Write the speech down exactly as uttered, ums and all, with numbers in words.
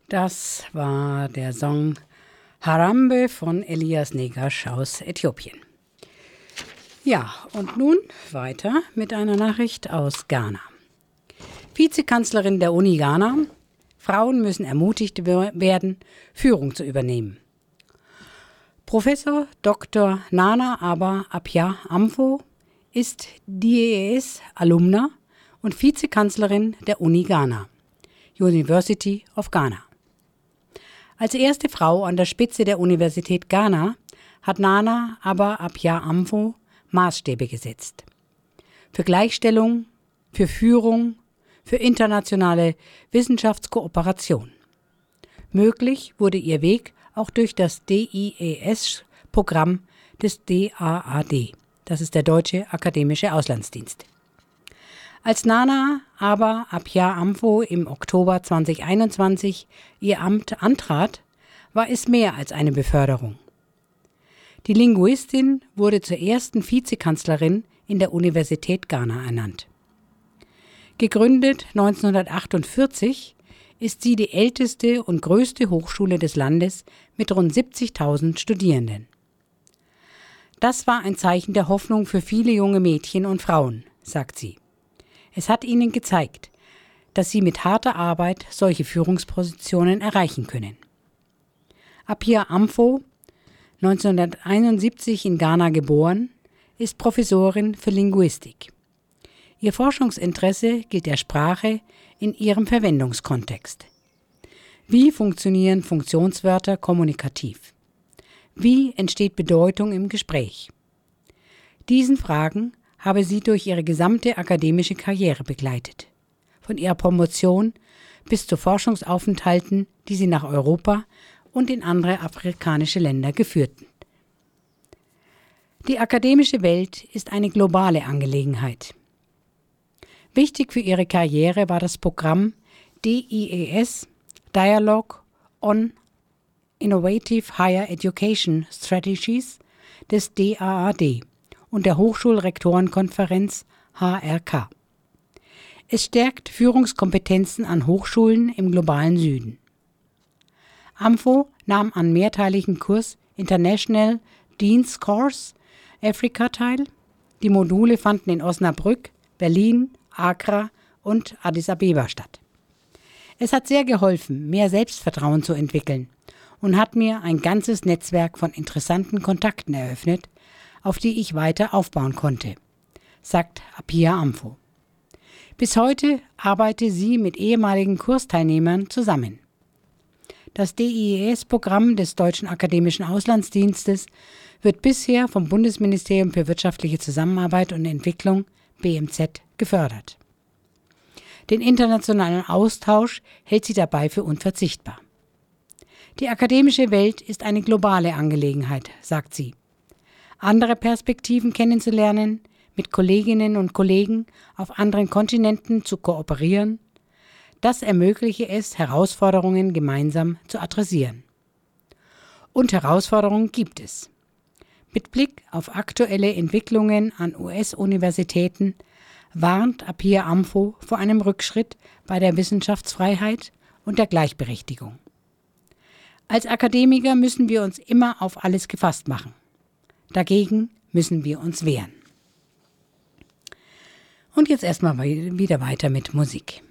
Das war der Song Harambe von Elias Negash aus Äthiopien. Ja, und nun weiter mit einer Nachricht aus Ghana. Vizekanzlerin der Uni Ghana: Frauen müssen ermutigt werden, Führung zu übernehmen. Professor Doktor Nana Aba Appiah Amfo ist D E S-Alumna und Vizekanzlerin der Uni Ghana, University of Ghana. Als erste Frau an der Spitze der Universität Ghana hat Nana Aba Appiah Amfo Maßstäbe gesetzt. Für Gleichstellung, für Führung, für internationale Wissenschaftskooperation. Möglich wurde ihr Weg auch durch das D I E S-Programm des D A A D, das ist der Deutsche Akademische Auslandsdienst. Als Nana Aba Appiah Amfo im Oktober zweitausendeinundzwanzig ihr Amt antrat, war es mehr als eine Beförderung. Die Linguistin wurde zur ersten Vizekanzlerin in der Universität Ghana ernannt. Gegründet neunzehnhundertachtundvierzig ist sie die älteste und größte Hochschule des Landes mit rund siebzigtausend Studierenden. Das war ein Zeichen der Hoffnung für viele junge Mädchen und Frauen, sagt sie. Es hat ihnen gezeigt, dass sie mit harter Arbeit solche Führungspositionen erreichen können. Appiah Amfo, neunzehnhunderteinundsiebzig in Ghana geboren, ist Professorin für Linguistik. Ihr Forschungsinteresse gilt der Sprache in ihrem Verwendungskontext. Wie funktionieren Funktionswörter kommunikativ? Wie entsteht Bedeutung im Gespräch? Diesen Fragen habe sie durch ihre gesamte akademische Karriere begleitet. Von ihrer Promotion bis zu Forschungsaufenthalten, die sie nach Europa und in andere afrikanische Länder geführten. Die akademische Welt ist eine globale Angelegenheit. Wichtig für ihre Karriere war das Programm D I E S Dialogue on Innovative Higher Education Strategies des D A A D und der Hochschulrektorenkonferenz H R K. Es stärkt Führungskompetenzen an Hochschulen im globalen Süden. Amfo nahm am mehrteiligen Kurs International Dean's Course Africa teil. Die Module fanden in Osnabrück, Berlin, Accra und Addis Abeba statt. Es hat sehr geholfen, mehr Selbstvertrauen zu entwickeln und hat mir ein ganzes Netzwerk von interessanten Kontakten eröffnet, auf die ich weiter aufbauen konnte, sagt Appiah Amfo. Bis heute arbeite sie mit ehemaligen Kursteilnehmern zusammen. Das D I E S-Programm des Deutschen Akademischen Auslandsdienstes wird bisher vom Bundesministerium für wirtschaftliche Zusammenarbeit und Entwicklung B M Z gefördert. Den internationalen Austausch hält sie dabei für unverzichtbar. Die akademische Welt ist eine globale Angelegenheit, sagt sie. Andere Perspektiven kennenzulernen, mit Kolleginnen und Kollegen auf anderen Kontinenten zu kooperieren, das ermögliche es, Herausforderungen gemeinsam zu adressieren. Und Herausforderungen gibt es. Mit Blick auf aktuelle Entwicklungen an U S-Universitäten warnt Appiah Amfo vor einem Rückschritt bei der Wissenschaftsfreiheit und der Gleichberechtigung. Als Akademiker müssen wir uns immer auf alles gefasst machen. Dagegen müssen wir uns wehren. Und jetzt erstmal wieder weiter mit Musik.